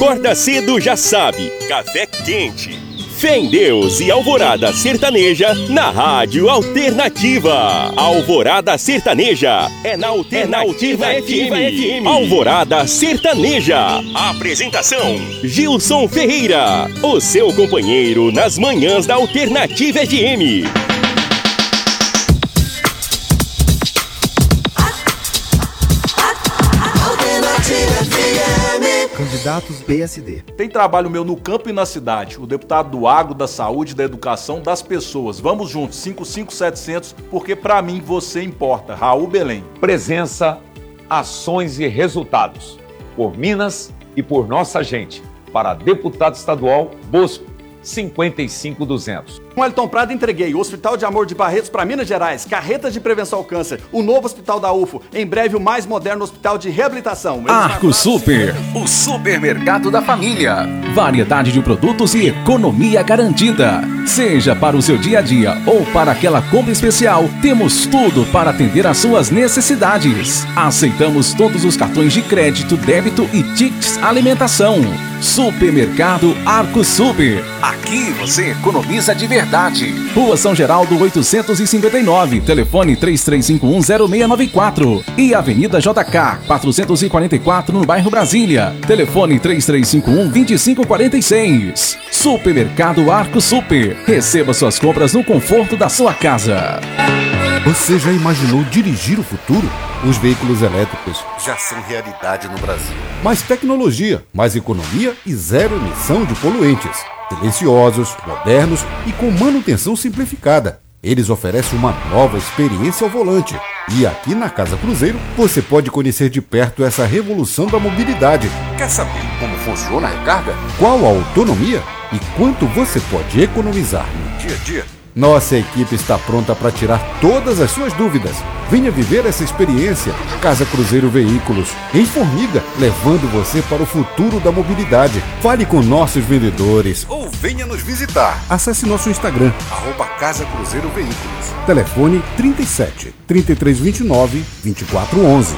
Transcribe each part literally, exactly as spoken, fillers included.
acorda cedo já sabe, café quente. Fé em Deus e Alvorada Sertaneja na Rádio Alternativa. Alvorada Sertaneja é na Alternativa, é na Alternativa F M. Alvorada Sertaneja. Apresentação: Gilson Ferreira, o seu companheiro nas manhãs da Alternativa F M. Candidatos B S D. Tem trabalho meu no campo e na cidade. O deputado do agro, da saúde, da educação, das pessoas. Vamos juntos, cinco cinco sete zero zero, porque pra mim você importa. Raul Belém. Presença, ações e resultados. Por Minas e por nossa gente. Para deputado estadual, Bosco, cinquenta e cinco duzentos. Com Elton Prado entreguei o Hospital de Amor de Barretos para Minas Gerais, carretas de prevenção ao câncer, o novo Hospital da U F O, em breve o mais moderno hospital de reabilitação. Arco Super, o supermercado da família. Variedade de produtos e economia garantida. Seja para o seu dia a dia ou para aquela compra especial, temos tudo para atender às suas necessidades. Aceitamos todos os cartões de crédito, débito e tickets alimentação. Supermercado Arco Super. Aqui você economiza de verdade. Rua São Geraldo oitocentos e cinquenta e nove, telefone três três cinco um zero seis nove quatro e Avenida J K quatrocentos e quarenta e quatro no bairro Brasília, telefone três três cinco um dois cinco quatro seis. Supermercado Arco Super. Receba suas compras no conforto da sua casa. Você já imaginou dirigir o futuro? Os veículos elétricos já são realidade no Brasil. Mais tecnologia, mais economia e zero emissão de poluentes. Silenciosos, modernos e com manutenção simplificada. Eles oferecem uma nova experiência ao volante. E aqui na Casa Cruzeiro, você pode conhecer de perto essa revolução da mobilidade. Quer saber como funciona a recarga? Qual a autonomia e quanto você pode economizar no dia a dia? Nossa equipe está pronta para tirar todas as suas dúvidas. Venha viver essa experiência. Casa Cruzeiro Veículos, em Formiga, levando você para o futuro da mobilidade. Fale com nossos vendedores. Ou venha nos visitar. Acesse nosso Instagram, arroba Casa Cruzeiro Veículos. Telefone trinta e sete, trinta e três vinte e nove, vinte e quatro onze.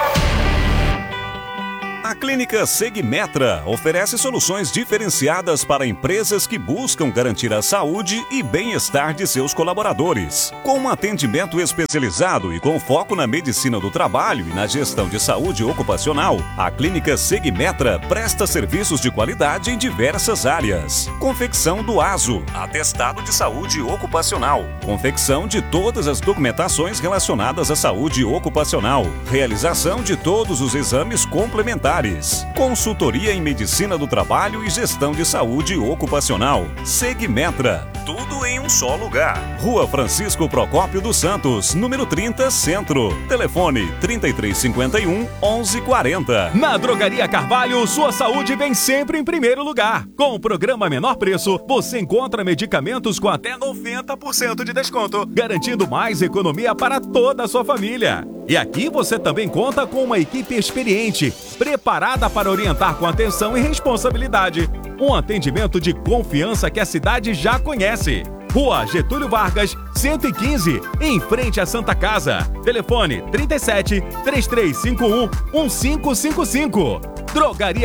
A Clínica Segmetra oferece soluções diferenciadas para empresas que buscam garantir a saúde e bem-estar de seus colaboradores. Com um atendimento especializado e com foco na medicina do trabalho e na gestão de saúde ocupacional, a Clínica Segmetra presta serviços de qualidade em diversas áreas. Confecção do ASO, atestado de saúde ocupacional. Confecção de todas as documentações relacionadas à saúde ocupacional. Realização de todos os exames complementares. Consultoria em Medicina do Trabalho e Gestão de Saúde Ocupacional. Segmetra. Tudo em um só lugar. Rua Francisco Procópio dos Santos, número trinta, Centro. Telefone trinta e três cinquenta e um, onze quarenta. Na Drogaria Carvalho, sua saúde vem sempre em primeiro lugar. Com o programa Menor Preço, você encontra medicamentos com até noventa por cento de desconto, garantindo mais economia para toda a sua família. E aqui você também conta com uma equipe experiente, preparada para orientar com atenção e responsabilidade. Um atendimento de confiança que a cidade já conhece. Rua Getúlio Vargas, cento e quinze, em frente à Santa Casa. Telefone trinta e sete, três três cinco um, um cinco cinco cinco. Drogaria